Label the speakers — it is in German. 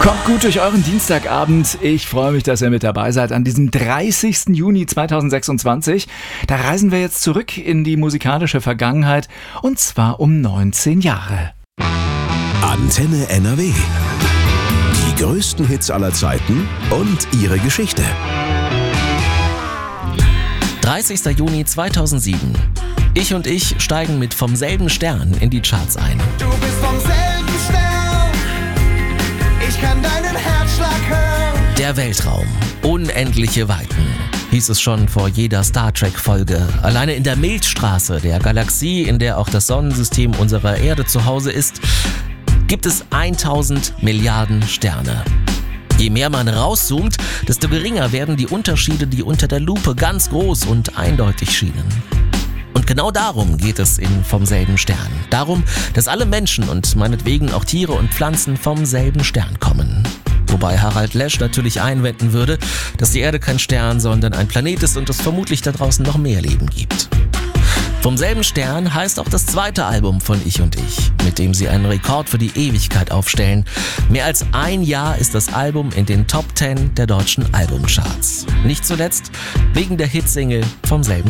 Speaker 1: Kommt gut durch euren Dienstagabend. Ich freue mich, dass ihr mit dabei seid an diesem 30. Juni 2026. Da reisen wir jetzt zurück in die musikalische Vergangenheit und zwar um 19 Jahre.
Speaker 2: Antenne NRW. Die größten Hits aller Zeiten und ihre Geschichte.
Speaker 3: 30. Juni 2007. Ich und ich steigen mit Vom selben Stern in die Charts ein.
Speaker 4: Du bist vom selben Stern, ich kann deinen Herzschlag hören.
Speaker 3: Der Weltraum, unendliche Weiten, hieß es schon vor jeder Star Trek-Folge. Alleine in der Milchstraße, der Galaxie, in der auch das Sonnensystem unserer Erde zu Hause ist, gibt es 1000 Milliarden Sterne. Je mehr man rauszoomt, desto geringer werden die Unterschiede, die unter der Lupe ganz groß und eindeutig schienen. Und genau darum geht es in Vom selben Stern. Darum, dass alle Menschen und meinetwegen auch Tiere und Pflanzen vom selben Stern kommen. Wobei Harald Lesch natürlich einwenden würde, dass die Erde kein Stern, sondern ein Planet ist und es vermutlich da draußen noch mehr Leben gibt. Vom selben Stern heißt auch das zweite Album von Ich und Ich, mit dem sie einen Rekord für die Ewigkeit aufstellen. Mehr als ein Jahr ist das Album in den Top 10 der deutschen Albumcharts. Nicht zuletzt wegen der Hitsingle Vom selben